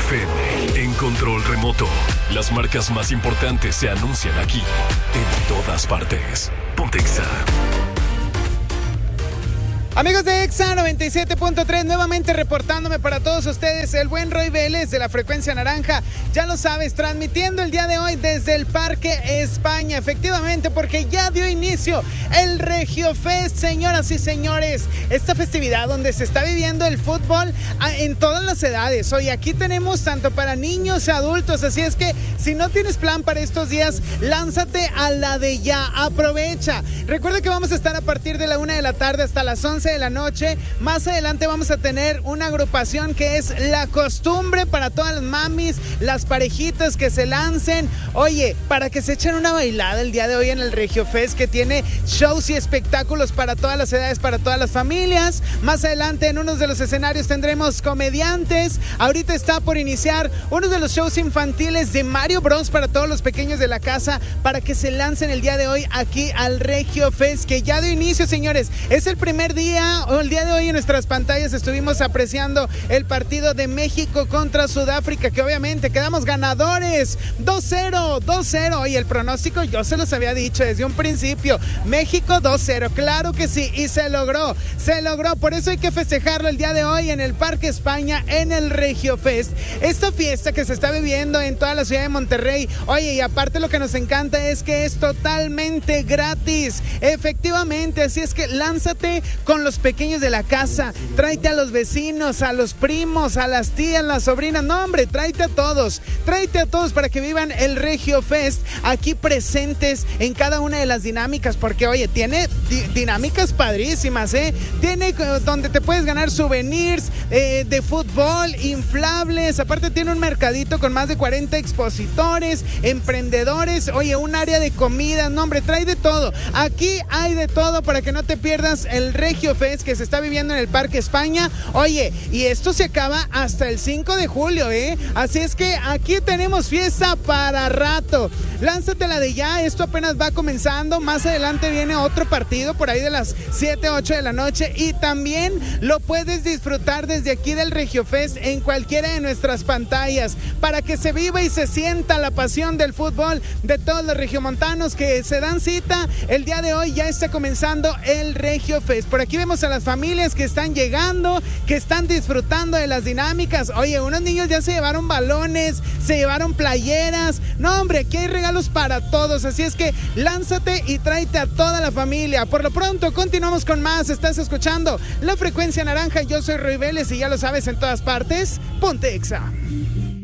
FM, en control remoto. Las marcas más importantes se anuncian aquí, en todas partes. Ponte Exa. Amigos de Exa 97.3, nuevamente reportándome para todos ustedes el buen Roy Vélez de la Frecuencia Naranja. Ya lo sabes, transmitiendo el día de hoy desde el Parque España, efectivamente, porque ya dio inicio el Regio Fest, señoras y señores. Esta festividad donde se está viviendo el fútbol en todas las edades. Hoy aquí tenemos tanto para niños y adultos, así es que si no tienes plan para estos días, lánzate a la de ya, aprovecha. Recuerda que vamos a estar a partir de la 1 de la tarde hasta las 11 de la noche. Más adelante vamos a tener una agrupación que es La Costumbre para todas las mamis, las parejitas que se lancen. Oye, para que se echen una bailada el día de hoy en el Regio Fest, que tiene shows y espectáculos para todas las edades, para todas las familias. Más adelante en uno de los escenarios tendremos comediantes. Ahorita está por iniciar uno de los shows infantiles de Mario Bros para todos los pequeños de la casa, para que se lancen el día de hoy aquí al Regio Fest, que ya dio inicio, señores. Es el primer día, o el día de hoy en nuestras pantallas estuvimos apreciando el partido de México contra Sudáfrica, que obviamente quedamos ganadores 2-0, y el pronóstico yo se los había dicho desde un principio, México 2-0, claro que sí, y se logró, por eso hay que festejarlo el día de hoy en el Parque España, en el Regio Fest, esta fiesta que se está viviendo en toda la ciudad de Monterrey. Oye, y aparte lo que nos encanta es que es totalmente gratis, efectivamente, así es que lánzate con los pequeños de la casa, tráete a los vecinos, a los primos, a las tías, las sobrinas, no hombre, tráete a todos para que vivan el Regio Fest aquí presentes en cada una de las dinámicas, porque oye, tiene dinámicas padrísimas, tiene donde te puedes ganar souvenirs de fútbol, inflables, aparte tiene un mercadito con más de 40 expositores, emprendedores, oye, un área de comida, no hombre, trae de todo, aquí hay de todo para que no te pierdas el Regio Fest que se está viviendo en el Parque España. Oye, y esto se acaba hasta el 5 de julio, así es que aquí tenemos fiesta para rato. Lánzatela de ya, esto apenas va comenzando. Más adelante viene otro partido por ahí de las 7, 8 de la noche, y también lo puedes disfrutar desde aquí del Regio Fest en cualquiera de nuestras pantallas, para que se viva y se sienta la pasión del fútbol de todos los regiomontanos que se dan cita. El día de hoy ya está comenzando el Regio Fest. Por aquí vemos a las familias que están llegando, que están disfrutando de las dinámicas. Oye, unos niños ya se llevaron balones, se llevaron playeras. No, hombre, aquí hay regalos para todos. Así es que lánzate y tráete a toda la familia. Por lo pronto, continuamos con más. Estás escuchando La Frecuencia Naranja. Yo soy Roy Vélez y ya lo sabes, en todas partes, ponte Exa.